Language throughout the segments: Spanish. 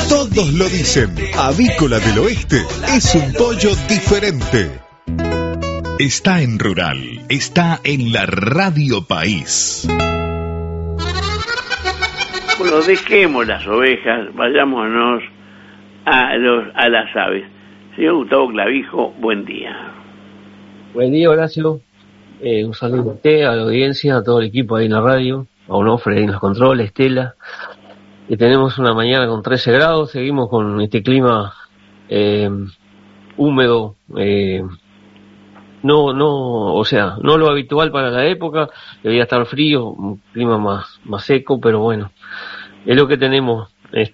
Todos lo dicen, Avícola del Oeste es un pollo diferente. Está en Rural, está en la Radio País. Bueno, dejemos las ovejas, vayámonos a las aves. Señor Gustavo Clavijo, buen día. Buen día, Horacio. Un saludo a usted, a la audiencia, a todo el equipo ahí en la radio, a Onofre ahí en los controles, Estela. Tenemos una mañana con 13 grados, seguimos con este clima húmedo, no lo habitual para la época, debería estar frío, un clima más seco, pero bueno, es lo que tenemos.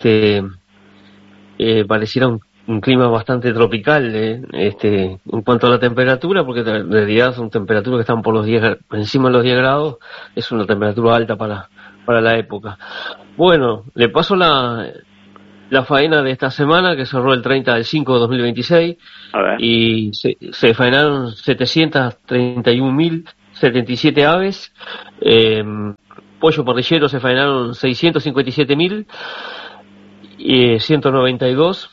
Pareciera un clima bastante tropical en cuanto a la temperatura, porque en realidad son temperaturas que están por encima de los 10 grados, es una temperatura alta para la época. Bueno, le paso la faena de esta semana, que cerró el 30 del 5 de 2026, y se faenaron 731.077 aves, pollo parrillero se faenaron 657.192,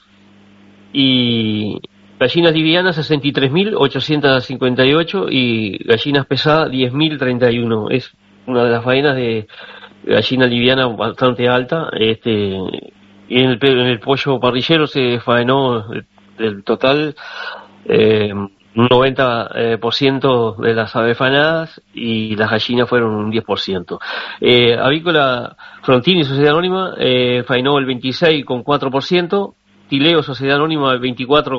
y gallinas livianas 63.858, y gallinas pesadas 10.031. Es una de las faenas de gallina liviana bastante alta. Y en el pollo parrillero se faenó del total un 90% de las aves faenadas, y las gallinas fueron un 10%. Avícola Frontini, Sociedad Anónima, faenó el 26,4%, Tileo, Sociedad Anónima, el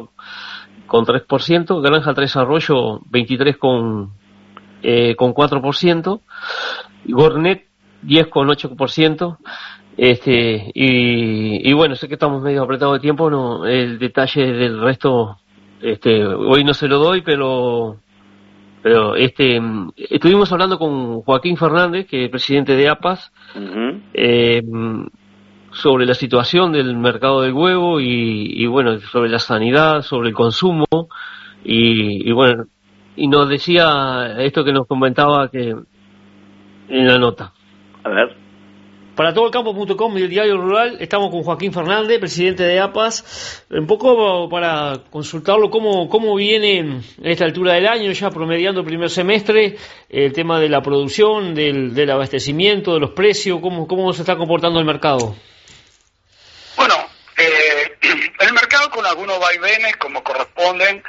24,3%, Granja Tres Arroyo, 23,4%, Gornet, 10,8%. Y bueno, sé que estamos medio apretados de tiempo, no, el detalle del resto, hoy no se lo doy, pero estuvimos hablando con Joaquín Fernández, que es presidente de APAS, sobre la situación del mercado del huevo y bueno, sobre la sanidad, sobre el consumo, y bueno, y nos decía esto que nos comentaba que en la nota. A ver. Para todolcampo.com y el Diario Rural, estamos con Joaquín Fernández, presidente de APAS, un poco para consultarlo cómo viene a esta altura del año, ya promediando el primer semestre, el tema de la producción, del abastecimiento, de los precios, cómo se está comportando el mercado. Bueno, el mercado con algunos vaivenes, como corresponden,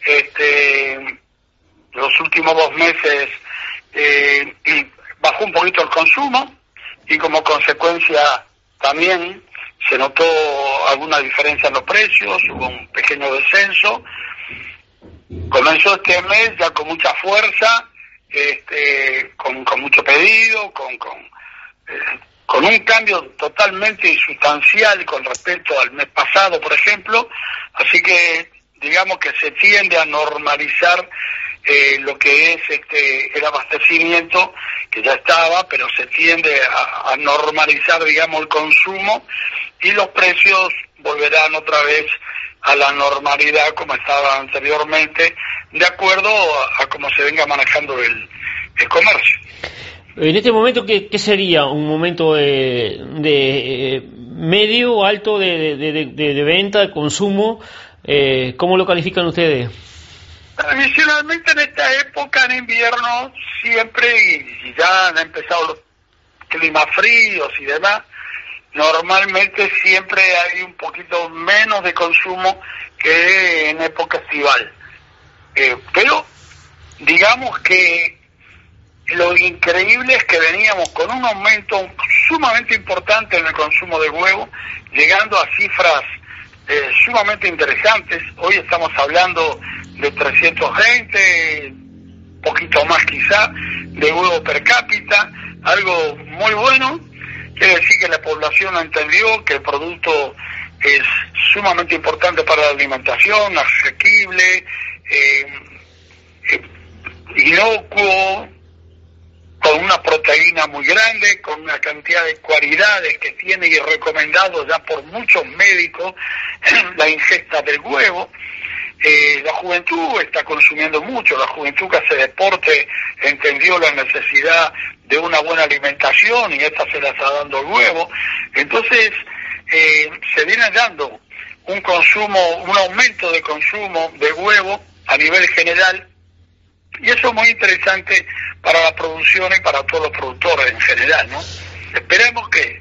los últimos 2 meses bajó un poquito el consumo, y como consecuencia también se notó alguna diferencia en los precios, hubo un pequeño descenso. Comenzó este mes ya con mucha fuerza, con mucho pedido, con un cambio totalmente sustancial con respecto al mes pasado, por ejemplo, así que digamos que se tiende a normalizar lo que es el abastecimiento, que ya estaba, pero se tiende a normalizar, digamos, el consumo, y los precios volverán otra vez a la normalidad como estaba anteriormente, de acuerdo a cómo se venga manejando el comercio. En este momento, ¿qué sería un momento de medio, alto de venta, de consumo? ¿Cómo lo califican ustedes? Tradicionalmente en esta época, en invierno, siempre, y ya han empezado los climas fríos y demás, normalmente siempre hay un poquito menos de consumo que en época estival. Pero digamos que lo increíble es que veníamos con un aumento sumamente importante en el consumo de huevo, llegando a cifras sumamente interesantes. Hoy estamos hablando de 320, poquito más quizá, de huevo per cápita, algo muy bueno. Quiere decir que la población entendió que el producto es sumamente importante para la alimentación, asequible, inocuo, con una proteína muy grande, con una cantidad de cualidades que tiene y recomendado ya por muchos médicos la ingesta del huevo. La juventud está consumiendo mucho, la juventud que hace deporte entendió la necesidad de una buena alimentación y esta se la está dando el huevo. Entonces, se viene dando un aumento de consumo de huevo a nivel general, y eso es muy interesante para la producción y para todos los productores en general, ¿no? Esperemos que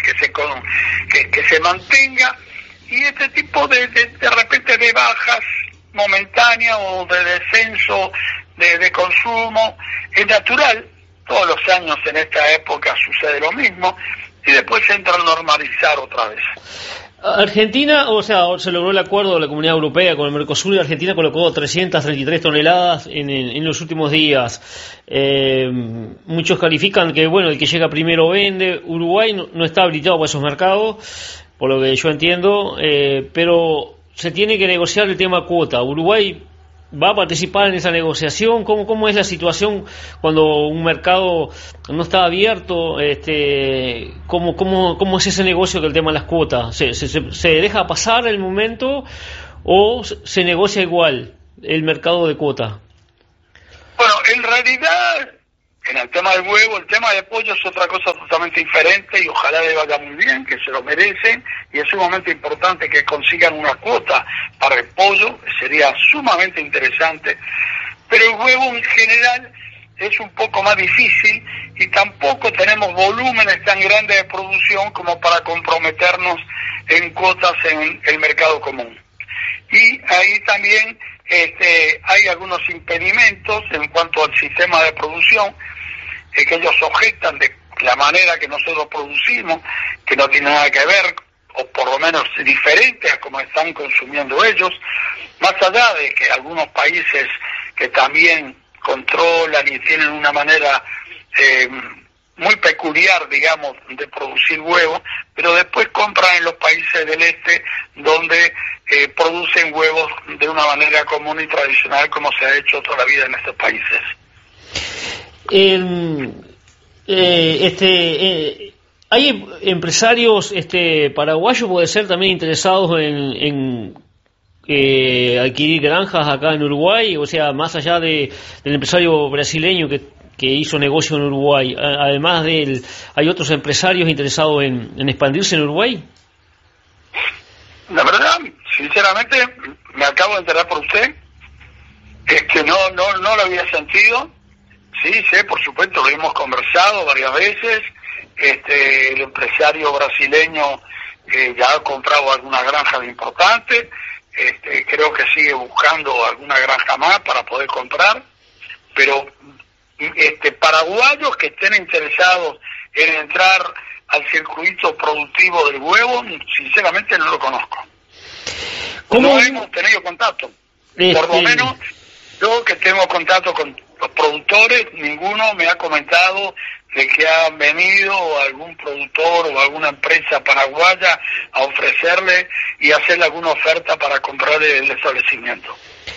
se mantenga, y este tipo de repente de bajas momentáneas o de descenso de consumo es natural. Todos los años en esta época sucede lo mismo, y después se entra a normalizar otra vez. Argentina, o sea, se logró el acuerdo de la Comunidad Europea con el Mercosur, y Argentina colocó 333 toneladas en los últimos días. Muchos califican que, bueno, el que llega primero vende. Uruguay no está habilitado para esos mercados, por lo que yo entiendo, pero se tiene que negociar el tema cuota. Uruguay va a participar en esa negociación. ¿Cómo es la situación cuando un mercado no está abierto? ¿Cómo es ese negocio que el tema de las cuotas? ¿Se deja pasar el momento o se negocia igual el mercado de cuota? Bueno, en realidad, en el tema del huevo, el tema de pollo es otra cosa totalmente diferente, y ojalá le vaya muy bien, que se lo merecen, y es sumamente importante que consigan una cuota para el pollo, sería sumamente interesante, pero el huevo en general es un poco más difícil, y tampoco tenemos volúmenes tan grandes de producción como para comprometernos en cuotas en el mercado común. Y ahí también hay algunos impedimentos en cuanto al sistema de producción, que ellos objetan de la manera que nosotros producimos, que no tiene nada que ver, o por lo menos diferente a como están consumiendo ellos, más allá de que algunos países que también controlan y tienen una manera muy peculiar, digamos, de producir huevos, pero después compran en los países del este, donde producen huevos de una manera común y tradicional, como se ha hecho toda la vida en estos países. Hay empresarios paraguayos, puede ser, también interesados en adquirir granjas acá en Uruguay, o sea, más allá del empresario brasileño que hizo negocio en Uruguay. Además de él, ¿hay otros empresarios interesados en expandirse en Uruguay? La verdad, sinceramente, me acabo de enterar por usted, que no lo había sentido. Sí, sé, por supuesto, lo hemos conversado varias veces. El empresario brasileño ya ha comprado algunas granjas importantes. Creo que sigue buscando alguna granja más para poder comprar. Pero paraguayos que estén interesados en entrar al circuito productivo del huevo, sinceramente no lo conozco. No hemos tenido contacto. Por lo menos yo que tengo contacto con los productores, ninguno me ha comentado de que ha venido algún productor o alguna empresa paraguaya a ofrecerle y hacerle alguna oferta para comprar el establecimiento.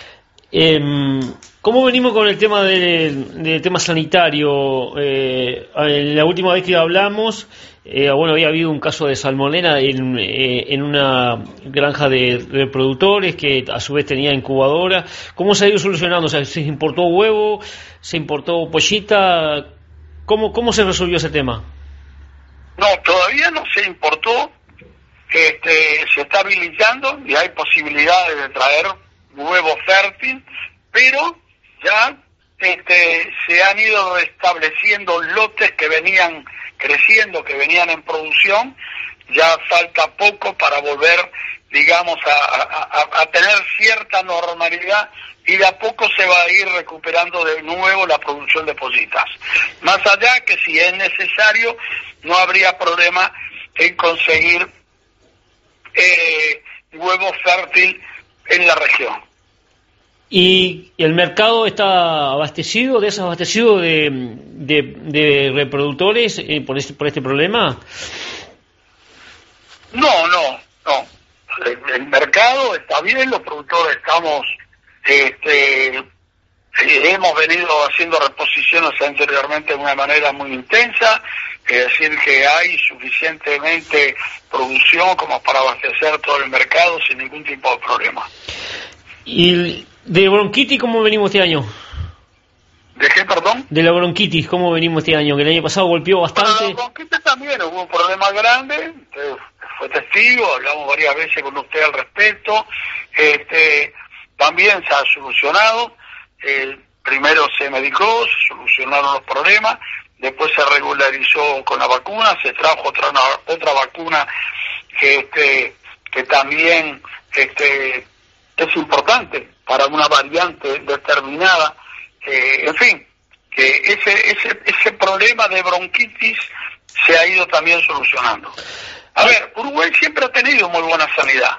¿Cómo venimos con el tema del tema sanitario? La última vez que hablamos, había habido un caso de salmonela en una granja de reproductores que a su vez tenía incubadora. ¿Cómo se ha ido solucionando? O sea, ¿se importó huevo? ¿Se importó pollita? ¿Cómo se resolvió ese tema? No, todavía no se importó. Se está habilitando y hay posibilidades de traer huevo fértil, pero ya se han ido estableciendo lotes que venían creciendo, que venían en producción. Ya falta poco para volver, digamos, a tener cierta normalidad, y de a poco se va a ir recuperando de nuevo la producción de pollitas. Más allá que si es necesario, no habría problema en conseguir huevo fértil en la región. ¿Y el mercado está abastecido, desabastecido de reproductores por este problema? No. El mercado está bien, los productores estamos, hemos venido haciendo reposiciones anteriormente de una manera muy intensa, es decir, que hay suficientemente producción como para abastecer todo el mercado sin ningún tipo de problema. ¿Y de bronquitis cómo venimos este año? ¿De qué, perdón? De la bronquitis, ¿cómo venimos este año? Que el año pasado golpeó bastante. Bueno, la bronquitis también hubo un problema grande, fue testigo, hablamos varias veces con usted al respecto, también se ha solucionado, primero se medicó, se solucionaron los problemas, después se regularizó con la vacuna, se trajo otra vacuna que también es importante para una variante determinada, en fin, que ese problema de bronquitis se ha ido también solucionando. A ver, Uruguay siempre ha tenido muy buena sanidad,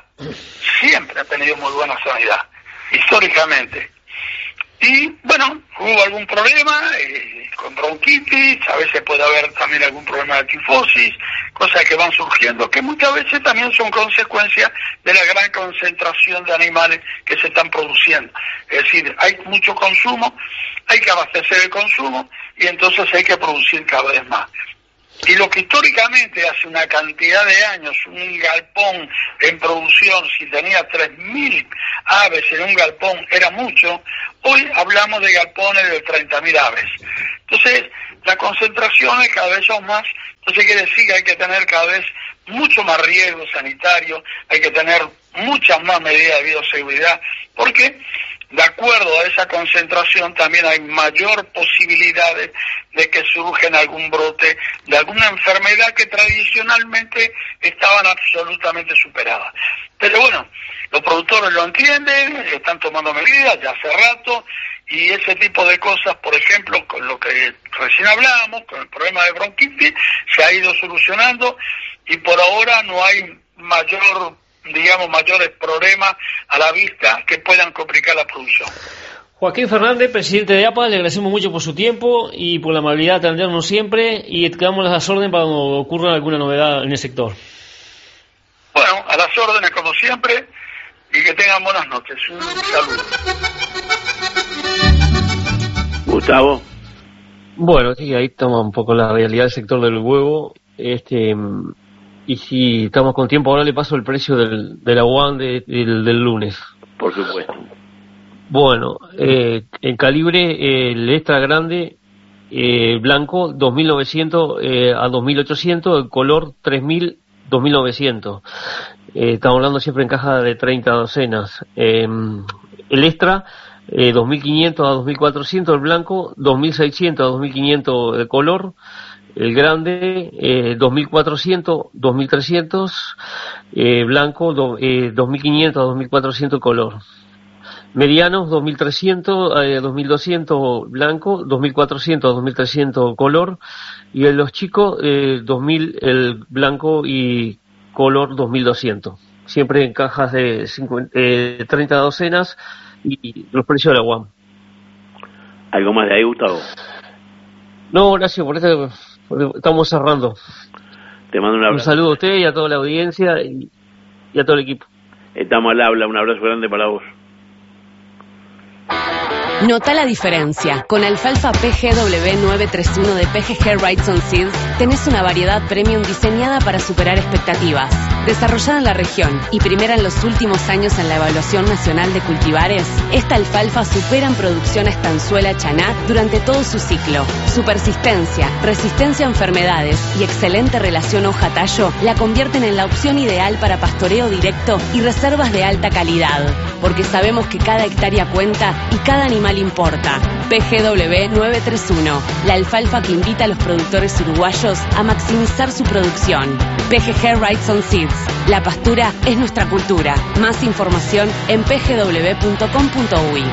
históricamente. Y bueno, hubo algún problema con bronquitis, a veces puede haber también algún problema de tifosis, cosas que van surgiendo, que muchas veces también son consecuencias de la gran concentración de animales que se están produciendo. Es decir, hay mucho consumo, hay que abastecer el consumo y entonces hay que producir cada vez más. Y lo que históricamente hace una cantidad de años, un galpón en producción, si tenía 3.000 aves en un galpón, era mucho, hoy hablamos de galpones de 30.000 aves. Entonces, la concentración es cada vez son más, entonces quiere decir que hay que tener cada vez mucho más riesgo sanitario, hay que tener muchas más medidas de bioseguridad, porque de acuerdo a esa concentración también hay mayor posibilidades de que surgen algún brote de alguna enfermedad que tradicionalmente estaban absolutamente superadas. Pero bueno, los productores lo entienden, están tomando medidas ya hace rato, y ese tipo de cosas, por ejemplo, con lo que recién hablábamos, con el problema de bronquitis, se ha ido solucionando y por ahora no hay mayores problemas a la vista que puedan complicar la producción. Joaquín Fernández, presidente de APAS, le agradecemos mucho por su tiempo y por la amabilidad de atendernos siempre, y quedamos a las órdenes para cuando ocurra alguna novedad en el sector. Bueno, a las órdenes como siempre, y que tengan buenas noches. Un saludo. Gustavo. Bueno, sí, ahí toma un poco la realidad del sector del huevo. Y si estamos con tiempo, ahora le paso el precio del aguán del lunes. Por supuesto. Bueno, en calibre, el extra grande, blanco, 2.900 a 2.800, el color 3.000, 2.900. Estamos hablando siempre en caja de 30 docenas. El extra, 2.500 a 2.400, el blanco, 2.600 a 2.500 de color. El grande, 2.400, 2.300, blanco, 2.500 a 2.400 color. Medianos, 2.300 a 2.200 blanco, 2.400 a 2.300 color. Y en los chicos, 2.000 el blanco y color 2.200. Siempre en cajas de 30 docenas y los precios de la UAM. ¿Algo más de ahí, Gustavo? No, gracias por esto. Estamos cerrando. Te mando un abrazo. Un saludo a usted y a toda la audiencia y a todo el equipo. Estamos al habla, un abrazo grande para vos. Nota la diferencia. Con alfalfa PGW 931 de PGG Wrightson Seeds tenés una variedad premium diseñada para superar expectativas. Desarrollada en la región y primera en los últimos años en la evaluación nacional de cultivares, esta alfalfa supera en producción a estanzuela chanat durante todo su ciclo. Su persistencia, resistencia a enfermedades y excelente relación hoja-tallo la convierten en la opción ideal para pastoreo directo y reservas de alta calidad. Porque sabemos que cada hectárea cuenta y cada animal importa. PGW 931, la alfalfa que invita a los productores uruguayos a maximizar su producción. PGG Wrightson Seeds, la pastura es nuestra cultura. Más información en pgw.com.uy.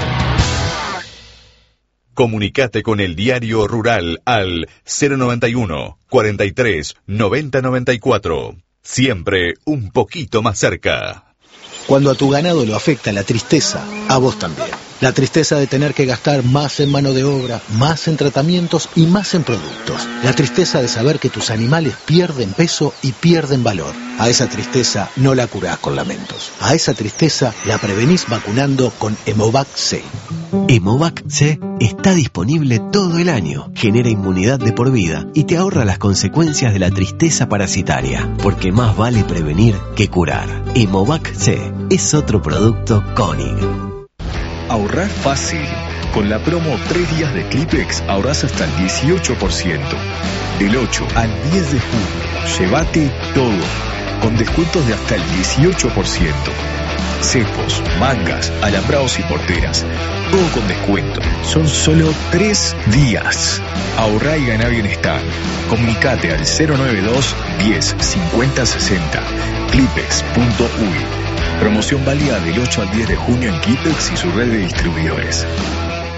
Comunicate con el Diario Rural al 091 43 90 94. Siempre un poquito más cerca. Cuando a tu ganado lo afecta la tristeza, a vos también. La tristeza de tener que gastar más en mano de obra, más en tratamientos y más en productos. La tristeza de saber que tus animales pierden peso y pierden valor. A esa tristeza no la curás con lamentos. A esa tristeza la prevenís vacunando con Hemovac C. Hemovac C está disponible todo el año, genera inmunidad de por vida y te ahorra las consecuencias de la tristeza parasitaria, porque más vale prevenir que curar. Hemovac C es otro producto Koenig. Ahorrar fácil. Con la promo 3 días de Clipex ahorras hasta el 18%. Del 8 al 10 de junio. Llévate todo. con descuentos de hasta el 18%. Cepos, mangas, alambrados y porteras, todo con descuento. Son solo 3 días. Ahorrá y ganá bienestar. Comunicate al 092 10 50 60. Clipex.uy. Promoción válida del 8 al 10 de junio en Clipex y su red de distribuidores.